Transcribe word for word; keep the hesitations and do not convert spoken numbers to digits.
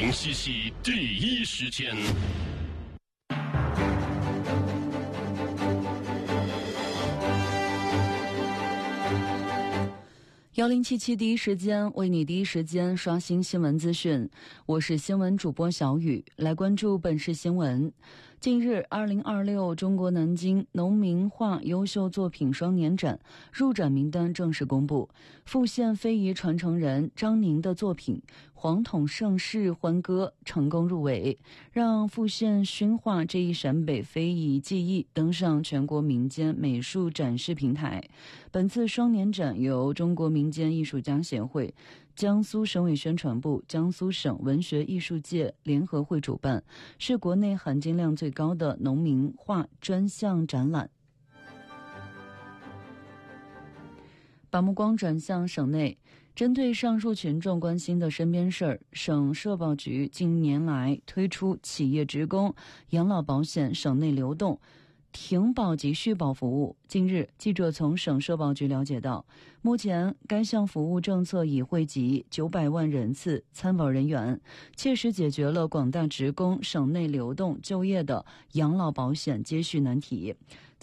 零七七第一时间。 幺零七七第一时间为你第一时间刷新新闻资讯，我是新闻主播小雨，来关注本市新闻。近日，二零二六中国南京农民画优秀作品双年展入展名单正式公布，富县非遗传承人张宁的作品《黄统盛世欢歌》成功入围，让富县熏画这一陕北非遗技艺登上全国民间美术展示平台。本次双年展由中国民间艺术家协会、江苏省委宣传部、江苏省文学艺术界联合会主办，是国内含金量最高的农民画专项展览。把目光转向省内，针对上述群众关心的身边事儿，省社保局近年来推出企业职工养老保险省内流动停保及续保服务。近日，记者从省社保局了解到，目前该项服务政策已惠及九百万人次参保人员，切实解决了广大职工省内流动就业的养老保险接续难题。